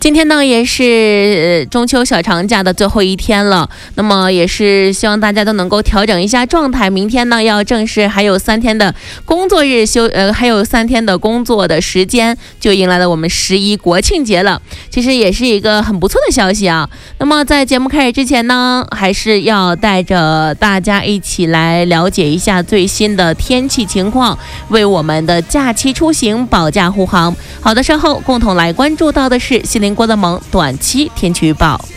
今天呢也是中秋小长假的最后一天了，那么也是希望大家都能够调整一下状态。明天呢要正式还有3天的工作日还有3天的工作的时间，就迎来了我们11国庆节了。其实也是一个很不错的消息啊。那么在节目开始之前呢，还是要带着大家一起来了解一下最新的天气情况，为我们的假期出行保驾护航。好的，稍后共同来关注到的是西林郭德盟短期天气预报。